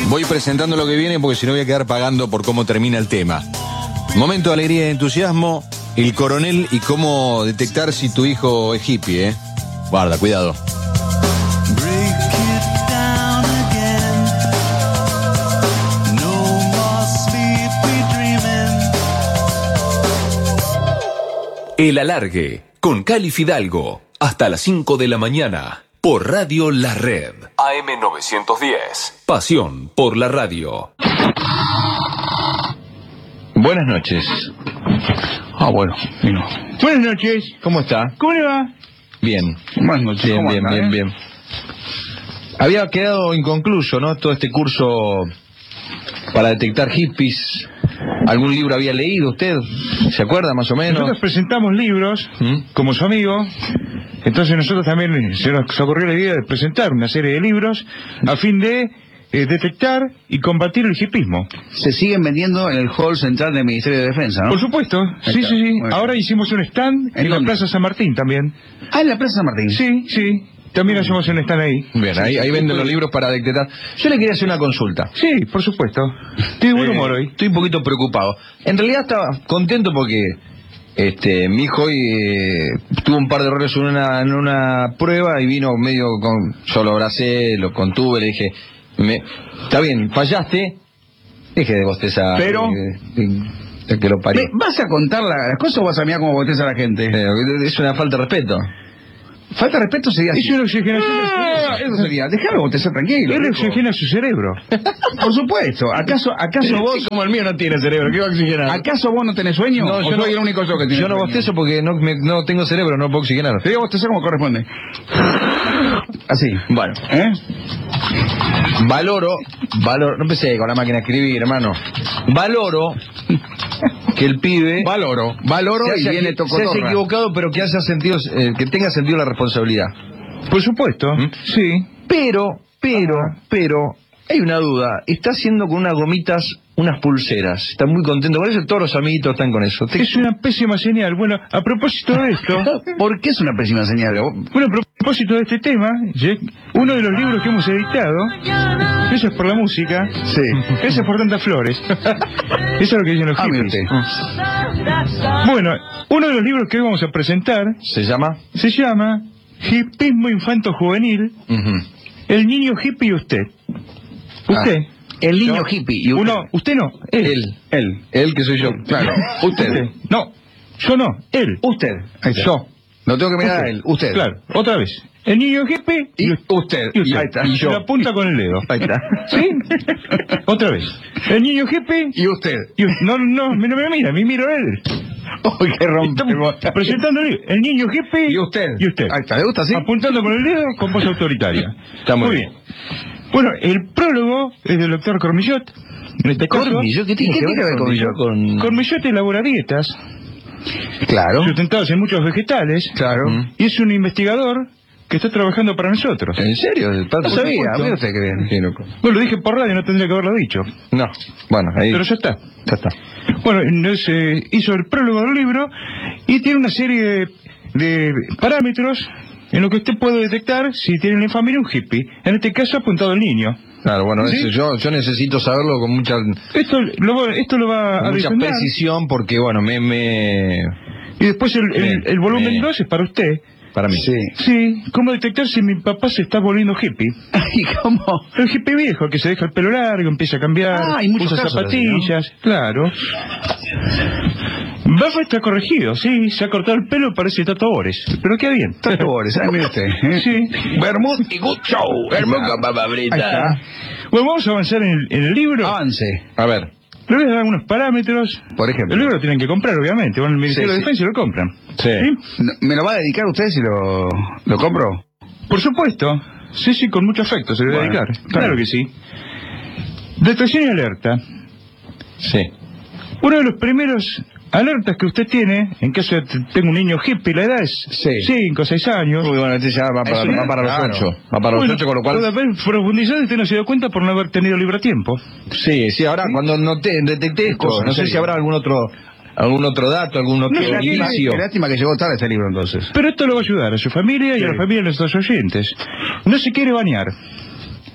Voy presentando lo que viene porque si no voy a quedar pagando por cómo termina el tema. Momento de alegría y entusiasmo, el coronel y cómo detectar si tu hijo es hippie, ¿eh? Guarda, cuidado. El Alargue, con Cali Fidalgo, hasta las 5 de la mañana, por Radio La Red. AM 910, pasión por la radio. Buenas noches. Bueno, vino. Buenas noches. ¿Cómo está? ¿Cómo le va? Bien. Buenas noches. Bien, ¿Cómo bien, anda, bien, bien. Había quedado inconcluso, ¿no? Todo este curso para detectar hippies. ¿Algún libro había leído usted? ¿Se acuerda más o menos? Nosotros presentamos libros como su amigo. Entonces nosotros también se nos ocurrió la idea de presentar una serie de libros a fin de detectar y combatir el hippismo. Se siguen vendiendo en el hall central del Ministerio de Defensa, ¿no? Por supuesto, sí. Bueno. Ahora hicimos un stand en la Plaza San Martín también. Ah, en la Plaza San Martín. Sí. También hacemos un stand ahí. Bien, ahí venden los libros para detectar. Yo le quería hacer una consulta. Sí, por supuesto. Estoy de buen humor hoy. Estoy un poquito preocupado. En realidad estaba contento porque mi hijo hoy tuvo un par de errores en una prueba y vino medio con... Yo lo abracé, lo contuve, le dije... Está bien, fallaste. Deje de bostezar. Pero... que lo parió. ¿Vas a contar las cosas o vas a mirar cómo bosteza la gente? Es una falta de respeto. Falta de respeto sería así. Es una oxigenación. Eso sería. Déjame bostezar tranquilo. Él oxigena su cerebro. Por supuesto. ¿Acaso vos... Como el mío no tiene cerebro, ¿qué va a oxigenar? ¿Acaso vos no tenés sueño? No, yo soy el único yo que tiene Yo no sueño? bostezo porque no tengo cerebro, no puedo oxigenar. Te digo bostezar como corresponde. Así. Bueno. Valoro, no empecé con la máquina de escribir, hermano. Valoro que el pibe... Valoro y viene se haya equivocado, pero que haya sentido, que tenga sentido la responsabilidad. Por supuesto, sí. Pero, hay una duda. Está haciendo con unas gomitas unas pulseras. Está muy contento con eso. Todos los amiguitos están con eso. Es una pésima señal. Bueno, a propósito de esto... ¿Por qué es una pésima señal? Bueno, a propósito de este tema, uno de los libros que hemos editado, Gracias por la música, sí. Gracias por tantas flores. Eso es lo que dicen los hippies. Bueno, uno de los libros que hoy vamos a presentar... ¿Se llama? Se llama Hippismo Infanto Juvenil, El niño hippie y usted. Usted. El niño hippie y usted. Usted no, él. Él que soy yo. Claro. Usted. No, yo no, él. Usted. Yo. No tengo que mirar a él. Usted. Claro, otra vez. El niño hippie y usted. Y usted. Ahí está. Y yo. La punta con el dedo. Ahí está. ¿Sí? Otra vez. El niño hippie y usted. No me mira, me miro a él. Uy, qué rompe. Estamos presentando el niño hippie y usted. Ahí está, ¿le gusta así? Apuntando con el dedo con voz autoritaria. Está muy bien. Bueno, el prólogo es del doctor Cormillot. En este caso, ¿Cormillot? ¿Qué tiene que ver Cormillot? Cormillot elabora dietas. Claro. Sustentadas en muchos vegetales. Claro. Y es un investigador que está trabajando para nosotros. ¿En serio? No sabía, mira usted que bien. Qué loco. Bueno, lo dije por radio, no tendría que haberlo dicho. No, bueno, ahí... Pero ya está. Ya está. Bueno, entonces hizo el prólogo del libro y tiene una serie de parámetros en lo que usted puede detectar si tiene en la familia un hippie. En este caso apuntado al niño. Claro, bueno, ¿Sí? eso yo necesito saberlo con mucha... Esto lo va a mucha diseñar. precisión porque, bueno, Y después el volumen 2 es para usted. Para mí. Sí, ¿cómo detectar si mi papá se está volviendo hippie? ¿Y cómo? El hippie viejo, que se deja el pelo largo, empieza a cambiar, hay muchos usa casos zapatillas, así, ¿no? Claro. Bafa está corregido, sí, se ha cortado el pelo, parece Tato Bores, pero queda bien. Tato Bores, mire usted. Sí. Bermud y good show. Bermud con papa frita. Bueno, vamos a avanzar en el libro. Avance. A ver. Le voy a dar algunos parámetros. Por ejemplo. El libro lo tienen que comprar, obviamente. Van al Ministerio de Defensa y lo compran. Sí. ¿Me lo va a dedicar usted si lo compro? Por supuesto. Sí, con mucho afecto se le va a dedicar. Claro que sí. Detección y alerta. Sí. Uno de los primeros alertas que usted tiene, en caso de que tenga un niño hippie, la edad es 5 o 6 años. Muy bueno, este ya va para los 8. Va para los 8, con lo cual... Puede haber profundizado y usted no se dio cuenta por no haber tenido libro a tiempo. Sí, ahora cuando detecté esto, no sé si habrá algún otro dato, algún otro indicio. Qué lástima que llegó tarde este libro entonces. Pero esto lo va a ayudar a su familia y a la familia de nuestros oyentes. No se quiere bañar.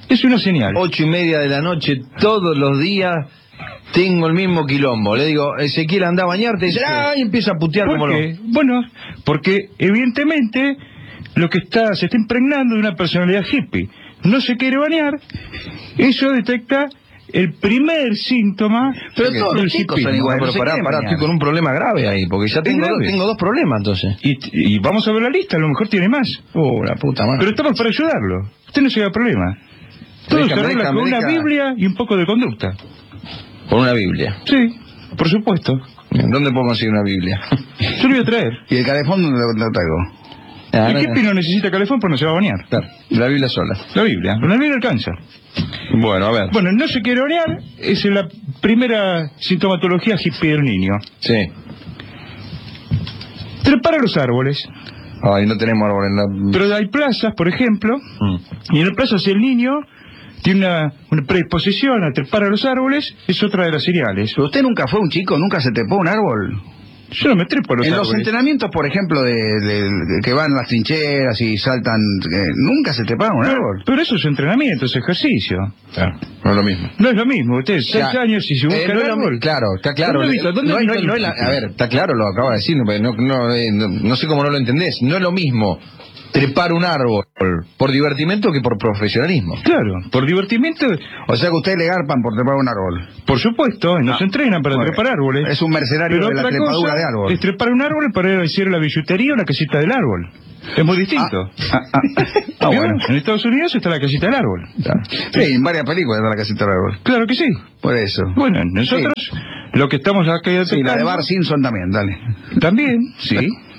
Es una señal. 8:30 de la noche, todos los días, tengo el mismo quilombo. Le digo, Ezequiel, anda a bañarte, y dice, y empieza a putear como ¿Por lo... qué? Bueno, porque evidentemente lo que se está impregnando de una personalidad hippie. No se quiere bañar, eso detecta el primer síntoma. Pero todos los chicos son iguales. Pero pará, estoy con un problema grave ahí, porque ya tengo dos problemas entonces. Y vamos a ver la lista, a lo mejor tiene más. La puta madre. Pero estamos para ayudarlo. Usted no se haga problema. Todo se arregla con una Biblia y un poco de conducta. ¿Con una Biblia? Sí, por supuesto. ¿Dónde puedo conseguir una Biblia? Yo lo voy a traer. ¿Y el calefón dónde lo traigo? El hippie no necesita calefón porque no se va a bañar. Claro, la Biblia sola. La Biblia alcanza. Bueno, a ver. Bueno, no se quiere bañar, es la primera sintomatología hippie del niño. Sí. Trepar a los árboles. Ay, no tenemos árboles en la... Pero hay plazas, por ejemplo, y en las plazas el niño tiene una predisposición a trepar a los árboles, es otra de las señales. ¿Pero usted nunca fue un chico, nunca se trepó a un árbol? Yo no me trepo a los árboles. En los entrenamientos, por ejemplo, de que van a las trincheras y saltan, nunca se treparon a un árbol. Pero eso es entrenamiento, es ejercicio. Claro, no es lo mismo. No es lo mismo, usted 6 años y se busca el árbol. Claro, está claro. A ver, está claro, lo acaba de decir, no sé cómo no lo entendés. No es lo mismo trepar un árbol por divertimento que por profesionalismo. Claro, por divertimento. O sea que ustedes le garpan por trepar un árbol. Por supuesto, nos entrenan para trepar árboles. Es un mercenario de la trepadura de árbol. Es trepar un árbol para ir a hacer la billutería o la casita del árbol. Es muy distinto. Bueno, en Estados Unidos está la casita del árbol. Sí, en varias películas está la casita del árbol. Claro que sí. Por eso. Bueno, nosotros lo que estamos acá detectando... Sí, la de Bart Simpson también, dale. También, sí.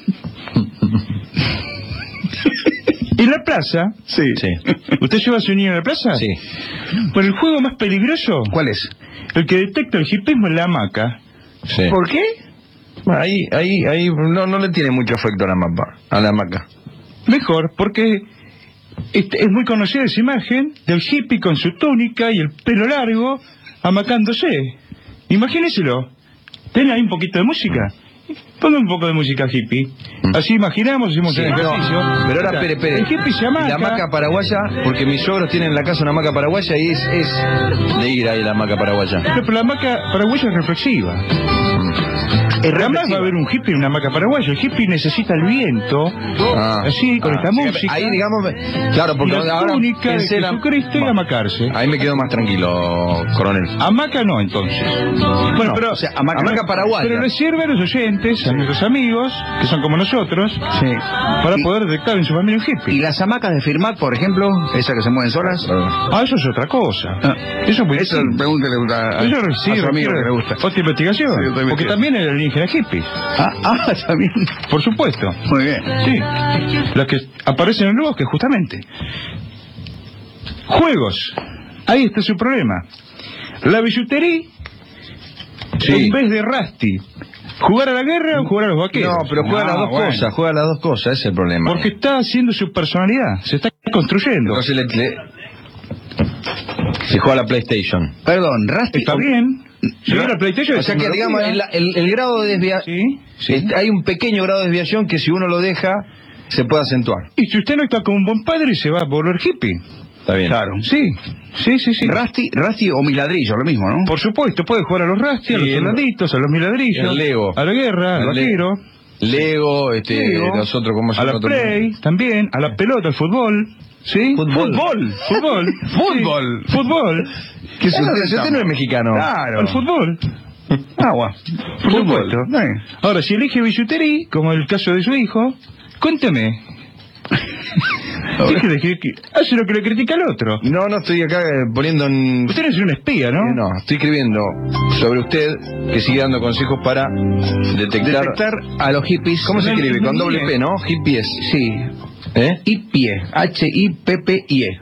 ¿En la plaza? Sí. ¿Usted lleva a su niño a la plaza? Sí. Bueno, el juego más peligroso... ¿Cuál es? El que detecta el hippismo es la hamaca. Sí. ¿Por qué? Ahí no le tiene mucho efecto a la hamaca. Mejor, porque es muy conocida esa imagen del hippie con su túnica y el pelo largo amacándose. Imagínenselo. ¿Tiene ahí un poquito de música? Ponga un poco de música hippie. Así imaginamos, hacemos el ejercicio. Pero ahora, espere. El hippie se amaca. La hamaca paraguaya, porque mis suegros tienen en la casa una hamaca paraguaya y es de ir ahí la hamaca paraguaya. Pero la hamaca paraguaya es reflexiva. Jamás va a haber un hippie en una hamaca paraguaya. El hippie necesita el viento, así, con esta música. Ahí, digamos, claro, porque la ahora túnica de Jesucristo y amacarse. Ahí me quedo más tranquilo, coronel. Hamaca no, entonces. Bueno, pero o sea, hamaca paraguaya. Pero le sirve a los oyentes, a nuestros amigos, que son como nosotros, para poder detectar en su familia un hippie. ¿Y las hamacas de firmar, por ejemplo, esas que se mueven solas? Eso es otra cosa. Eso es muy distinto. Pregúntele a su amigo que le gusta. Otra investigación. Porque también el alienígena hippie. También. Por supuesto. Muy bien. Sí. Las que aparecen en el bosque, justamente. Juegos. Ahí está su problema. La billutería, en vez de Rusty, ¿jugar a la guerra o jugar a los vaqueros? No, pero juega las dos cosas, juega las dos cosas, ese es el problema. Porque está haciendo su personalidad, se está construyendo. Entonces se juega a la PlayStation. Perdón, Rusty... Está bien. Sí, la PlayStation. O sea que, digamos, el grado de desviación... Hay un pequeño grado de desviación que si uno lo deja, se puede acentuar. Y si usted no está con un buen padre, se va a volver hippie. Está bien. Claro. Sí. Rusty o miladrillo, lo mismo, ¿no? Por supuesto, puede jugar a los Rusty, a los soldaditos, a los miladrillos, el Lego, a la guerra, al vaquero. Lego, nosotros como a la Play, también, a la pelota, al fútbol. ¿Sí? Fútbol. Que usted no es mexicano. Claro. Al fútbol. Agua. Por supuesto. Ahora, si elige billutería, como el caso de su hijo, cuénteme. Hace lo que le critica al otro. No estoy acá poniendo en... Usted no es un espía, ¿no? No, estoy escribiendo sobre usted que sigue dando consejos para detectar a los hippies. ¿Cómo se escribe? Con doble P, ¿no? Hippies. Sí. Hippie. H-I-P-P-I-E.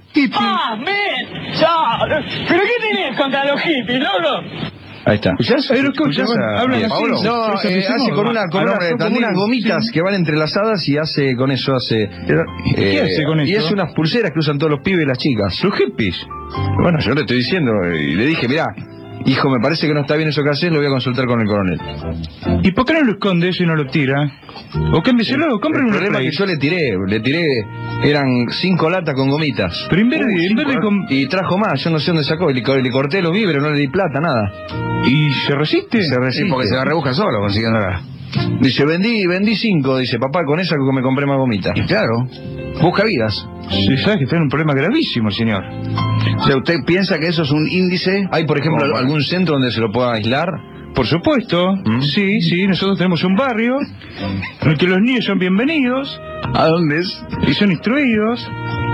¿Pero qué tenés contra los hippies, loco? Ahí está. Hablan así. No, hace con unas gomitas que van entrelazadas y hace con eso, ¿Qué hace con eso? Y es unas pulseras que usan todos los pibes y las chicas. Los hippies. Bueno, yo le estoy diciendo, y le dije, mirá, hijo, me parece que no está bien eso que haces, lo voy a consultar con el coronel. ¿Y por qué no lo esconde eso y no lo tira? O cámbieselo, compren El un problema spray. es que yo le tiré, eran 5 latas con gomitas. Pero en vez de Y trajo más, yo no sé dónde sacó, y le corté los víveres, no le di plata, nada. ¿Y se resiste? Se resiste. Sí, porque se la rebusca solo consiguiéndola. Dice, vendí 5, dice, papá, con esa me compré más gomitas. Y claro, busca vidas. Sí, sabes que está en un problema gravísimo, señor. O sea, ¿usted piensa que eso es un índice? ¿Hay, por ejemplo, Como- algún centro donde se lo pueda aislar? Por supuesto, sí, nosotros tenemos un barrio en el que los niños son bienvenidos ¿A dónde es? y son instruidos.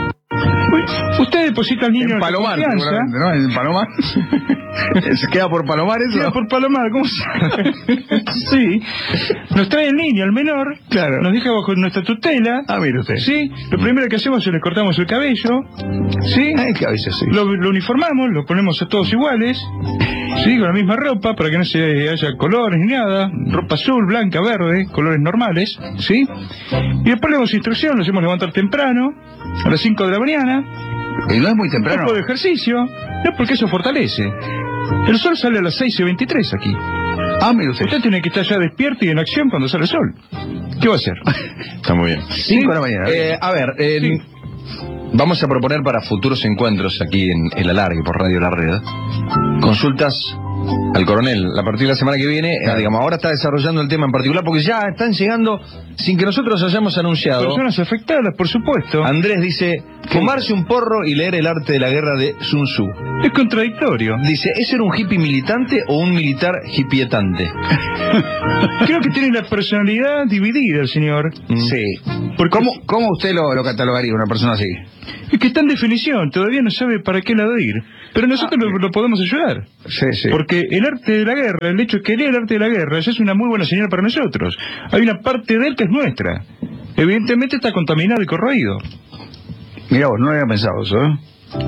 Usted deposita al niño En Palomar, su confianza. seguramente, ¿no? En Palomar. ¿Se queda por Palomar eso? Queda por Palomar, ¿cómo se Sí. Nos trae el niño, el menor. Claro. Nos deja bajo nuestra tutela. Ah, mire usted. Sí. Lo primero que hacemos es le cortamos el cabello. Sí. Ay, que a veces sí. Lo uniformamos, lo ponemos a todos iguales. Sí, con la misma ropa para que no se haya colores ni nada. Ropa azul, blanca, verde, colores normales. Sí. Y después le damos instrucción, lo hacemos levantar temprano, a las 5 de la mañana. Y no es muy Un temprano. poco de ejercicio. No, porque eso fortalece. El sol sale a las 6:23 aquí. Ah, mire usted. Usted tiene que estar ya despierto y en acción cuando sale el sol. ¿Qué va a hacer? Está muy bien. 5 de la mañana. A ver, Sí. vamos a proponer para futuros encuentros aquí en El Alargue por Radio La Red, consultas al coronel. A partir de la semana que viene, digamos, ahora está desarrollando el tema en particular porque ya están llegando, sin que nosotros hayamos anunciado. Personas afectadas, por supuesto. Andrés dice, fumarse un porro y leer El arte de la guerra de Sun Tzu. Es contradictorio. Dice, ¿ese era un hippie militante o un militar hippietante? Creo que tiene la personalidad dividida el señor. Sí. Porque ¿Cómo usted lo catalogaría una persona así? es que está en definición, todavía no sabe para qué lado ir. Pero nosotros lo podemos ayudar. Sí, sí. Porque el arte de la guerra, el hecho de que lea el arte de la guerra, eso es una muy buena señal para nosotros. Hay una parte de él que es nuestra. Evidentemente está contaminado y corroído. Mira vos, no lo había pensado eso, ¿eh?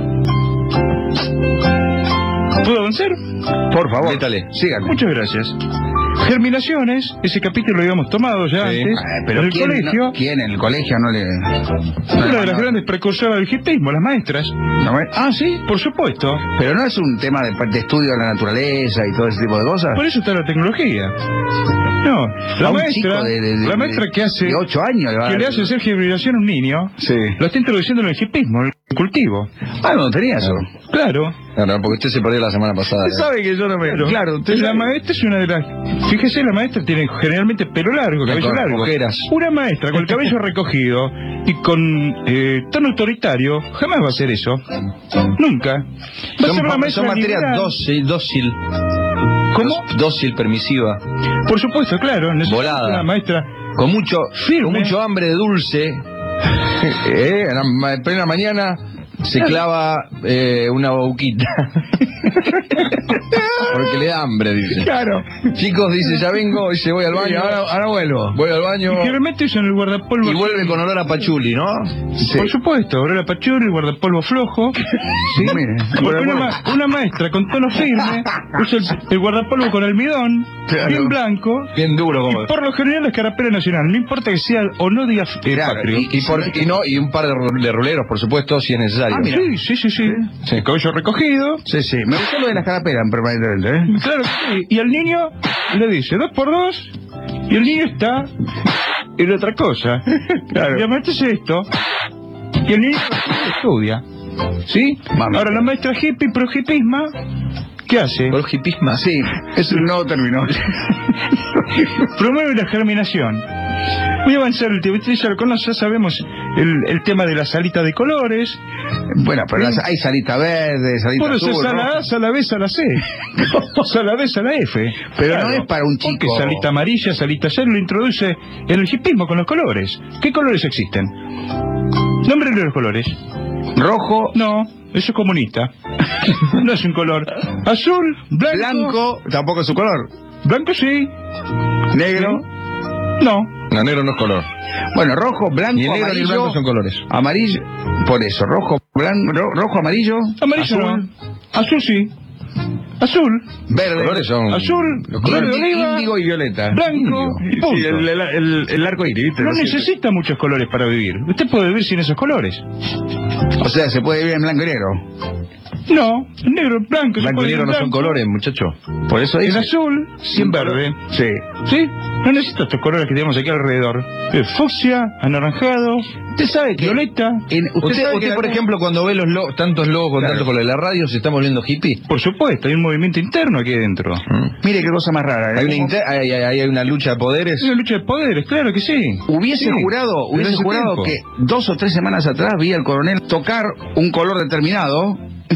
¿Puedo avanzar? Por favor. Métale. Síganme. Muchas gracias. Germinaciones, ese capítulo lo habíamos tomado ya Sí. antes, Pero en el ¿quién, colegio. ¿quién en el colegio no le...? Una de las grandes precursoras del hippismo, las maestras. No me- Ah, sí, por supuesto. Pero no es un tema de estudio de la naturaleza y todo ese tipo de cosas. Por eso está la tecnología. No, A la un maestra, chico la maestra que hace, de 8 años que le hace hacer germinación a un niño, Sí. lo está introduciendo en el hippismo, en el cultivo. Ah, no tenía eso. Claro. Claro, porque usted se perdió la semana pasada. Usted sabe que yo no me... Claro, usted la sabe. maestra es una de las... Fíjese, la maestra tiene generalmente pelo largo, cabello Con largo. ojeras. Una maestra con el cabello recogido y con tono autoritario jamás va a hacer eso. Nunca. Va a ser una maestra Son materias liberal. dócil. ¿Cómo? Dócil, permisiva. Por supuesto, claro. Necesitamos Volada. una maestra Con mucho, Firme. con mucho hambre de dulce. En plena mañana se clava una bauquita. Porque le da hambre, dice. Claro. Chicos, dice, ya vengo, dice, voy al baño. ahora vuelvo. Voy al baño. Y generalmente usan el guardapolvo. Y vuelve con olor a pachuli, ¿no? Por supuesto, ahora la pachurra, el guardapolvo flojo. ¿sí? Mire, Porque una maestra con tono firme usa el guardapolvo con almidón, Claro. bien blanco. Bien duro, como. Y por lo general la escarapela nacional, no importa que sea o no diga Claro, patrio. Y un par de roleros, por supuesto, si es necesario. Ah, mira. Sí. Sí. El cabello recogido. Sí, sí. Me gustó lo de la carapela permanentemente, ¿eh? Claro que sí. Y al niño le dice 2 por 2 y el niño está en otra cosa. Claro. Y además es esto. Y el niño estudia. ¿Sí? Mami. Ahora la maestra hippie, pro hippisma, ¿qué hace? ¿Por hipisma? Sí, es un nuevo término. Promueve la germinación. Voy a avanzar el tema. Ustedes ya lo conocen, ya sabemos el tema de la salita de colores. Bueno, pero hay salita verde, salita Puede ser azul, sala ¿no? A, sala B, sala C. Sala D, sala F. Pero no es para un Porque chico. salita amarilla, salita C, lo introduce en el hippismo con los colores. ¿Qué colores existen? Nómbrenle los colores. Rojo, No, eso es comunista. No es un color. Azul, blanco. blanco, tampoco es su color. Blanco sí. Negro. No. No, negro no es color. Bueno, rojo, blanco, Ni el negro ni el amarillo. blanco son colores. Amarillo. Por eso, rojo, blanco, rojo, amarillo. Amarillo azul, no. Azul sí. Azul. verde. Los colores son. Azul, Los colores. verde oliva, Índigo y violeta. blanco, Índigo. punto. Sí, el arco iris, ¿viste? No Lo siento. necesita muchos colores para vivir. Usted puede vivir sin esos colores. O sea, se puede vivir en blanco y negro. No, el negro, el blanco. Blanco y negro no son colores, muchacho. Por eso En dice. azul y en verde. Sí. ¿Sí? No necesito estos colores que tenemos aquí alrededor. Fucsia, anaranjado, Usted sabe que... violeta. Usted por ejemplo, cuando ve tantos logos con tantos colores de la radio, ¿se está volviendo hippie? Por supuesto, hay un movimiento interno aquí dentro. Mire qué cosa más rara. Hay una lucha de poderes. Es una lucha de poderes, claro que sí. Hubiese Sí, jurado desde ese tiempo. que 2 o 3 semanas atrás vi al coronel tocar un color determinado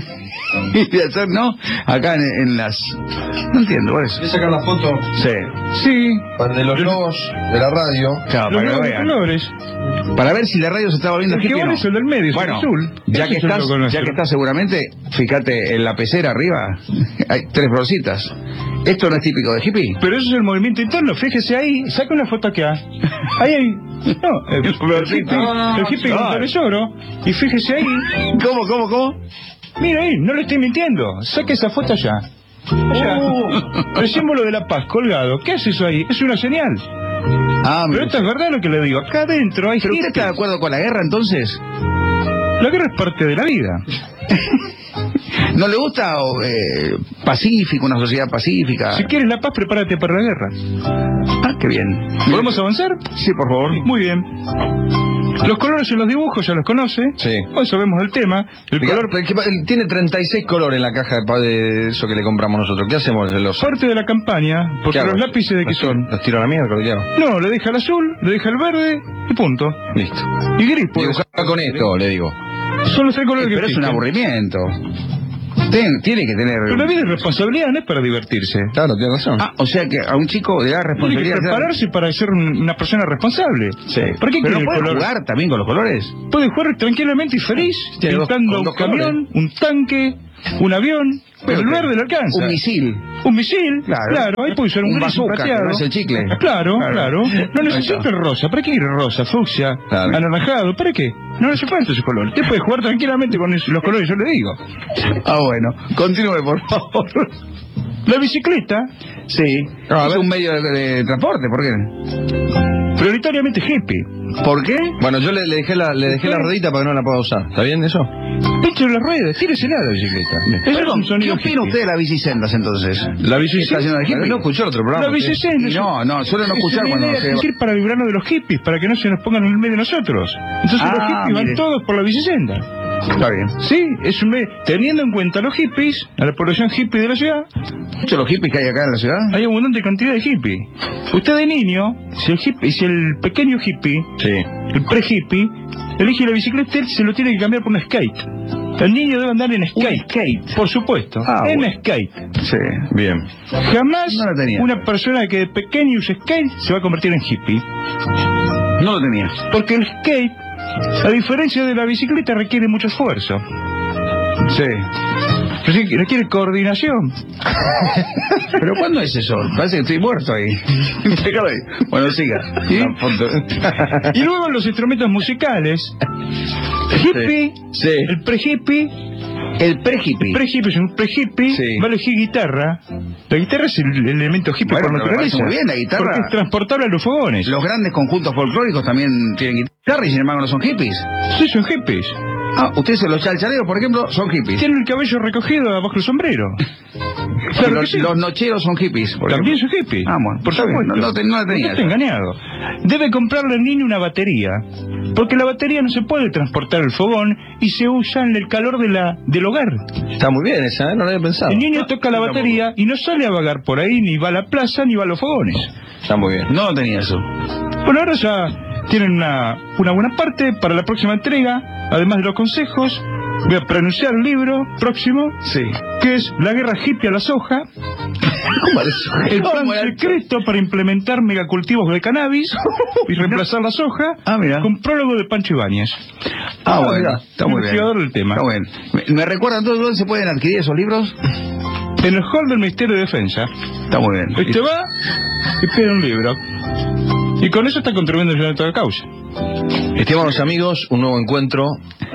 y hacer, ¿no? Acá en las... No entiendo, por eso. Voy a sacar la foto Sí. Sí. de los logos de la radio. Claro, Los para que nuevos vean. colores. Para ver si la radio se está volviendo El que hippie o vale no. es el del medio, es el Bueno, azul. ya Ese que es el estás, logo nuestro. ya que estás seguramente, fíjate en la pecera arriba, hay 3 florcitas. Esto no es típico de hippie. Pero eso es el movimiento interno, fíjese ahí, saca una foto acá. Ahí hay... No, el hippie con flores oro. Y fíjese ahí. ¿Cómo? Mira ahí, no le estoy mintiendo. Saque esa foto allá. Allá. El símbolo de la paz colgado. ¿Qué hace eso ahí? Es una señal. Ah, Pero esto es verdad lo que le digo. Acá adentro hay ¿Pero usted hippies. está de acuerdo con la guerra entonces? La guerra es parte de la vida. ¿No le gusta pacífico, una sociedad pacífica? Si quieres la paz, prepárate para la guerra. Ah, qué bien. ¿Podemos avanzar? Sí, por favor. Muy bien. Los colores en los dibujos ya los conoce. Sí. Hoy sabemos del tema. El color Tiene 36 colores en la caja de eso que le compramos nosotros. ¿Qué hacemos? parte de la campaña, porque los lápices de qué son. ¿Los tiro a la mierda? ¿Qué hago? No, le deja el azul, le deja el verde y punto. Listo. Y gris, pues. Dibujar con esto, le digo. Son los 3 colores que Pero es un existen. aburrimiento. Tiene que tener... Pero la vida es responsabilidad, no es para divertirse. Claro, tiene razón. Ah, o sea que a un chico le da Tiene que responsabilidad... prepararse para ser una persona responsable. Sí. ¿Por qué Pero quiere el puede color? jugar también con los colores. Puede jugar tranquilamente y feliz, Tiene pintando con un dos camión, un tanque, un avión, pero el verde le alcanza. Un misil. Un misil, Claro. claro, ahí puede usar un Un gris, bazooka, plateado. que no es el chicle. Claro. No Ahí necesita está. el rosa, ¿para qué ir rosa, fucsia, Claro. anaranjado? ¿Para qué? No hace falta ese color. Usted puede jugar tranquilamente con los colores, yo le digo. Ah, bueno. Continúe, por favor. La bicicleta, Sí. a Es ver. un medio de transporte, ¿por qué? prioritariamente hippie. ¿Por qué? Bueno, yo le dejé la ruedita para que no la pueda usar. ¿Está bien eso? Pinche las ruedas, tíresela la bicicleta. Eso es Perdón, un ¿qué sonido opina hippie. usted de las bicisendas entonces? La ¿Está bicicleta. haciendo de hippie? No escuchó el otro programa. La bicicleta. Y no, suele no escuchar cuando se... Es ir para librarnos de los hippies, para que no se nos pongan en el medio de nosotros. Entonces los hippies van mire. todos por la bicicenda. Está bien. Sí, es un teniendo en cuenta a los hippies, a la población hippie de la ciudad, Muchos los hippies que hay acá en la ciudad. hay abundante cantidad de hippies. Usted de niño, si el pequeño hippie, Sí. el pre-hippie, elige la bicicleta, él se lo tiene que cambiar por un skate. El niño debe andar en skate. Por supuesto, en bueno. skate. Sí. Bien. Jamás No lo tenía. una persona que de pequeño use skate se va a convertir en hippie. No lo tenía. Porque el skate, a diferencia de la bicicleta, requiere mucho esfuerzo. Sí. Requiere coordinación. ¿Pero cuándo es eso? Parece que estoy muerto ahí. Déjalo ahí. Bueno, siga. ¿Sí? La foto. Y luego los instrumentos musicales. Hippie, Sí. el pre-hippie. El pre-hippie. Pre-hippie es un pre-hippie, Sí. va a elegir guitarra. La guitarra es el elemento hippie Bueno, por pero me naturaleza. parece muy bien la guitarra. Porque es transportable a los fogones. Los grandes conjuntos folclóricos también tienen guitarra y sin embargo no son hippies. Sí, son hippies. Ah, ustedes los chalchareros, por ejemplo, son hippies. Tienen el cabello recogido abajo el sombrero. Claro que sí. Los nocheros son hippies. por También ejemplo. son hippies. Ah, bueno, por está bien. supuesto. No la tenía Usted está esa. engañado. Debe comprarle al niño una batería. Porque la batería no se puede transportar al fogón y se usa en el calor del hogar. Está muy bien esa, ¿eh? No lo había pensado. El niño toca la batería y no sale a vagar por ahí, ni va a la plaza, ni va a los fogones. Está muy bien. No tenía eso. Bueno, ahora ya tienen una buena parte para la próxima entrega. Además de los consejos, voy a pronunciar el libro próximo, Sí. que es La guerra hippie a la soja. El plan secreto para implementar megacultivos de cannabis y reemplazar la soja Ah, mira. con prólogo de Pancho Ibáñez. Ah, bueno. mira, Está muy bien. investigador del tema. Está bueno. ¿Me recuerdan todos dónde se pueden adquirir esos libros? En el hall del Ministerio de Defensa. Está muy bien. Usted va y pide un libro. Y con eso está contribuyendo a toda la causa. Estimados amigos, un nuevo encuentro.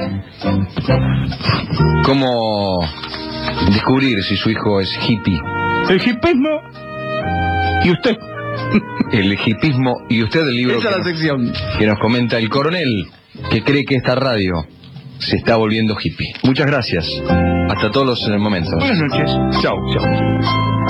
¿Cómo descubrir si su hijo es hippie? El hippismo y usted. El hipismo y usted el libro Esa es la sección. que nos comenta el coronel, que cree que esta radio se está volviendo hippie. Muchas gracias. Hasta todos los momentos. Buenas noches. Chau.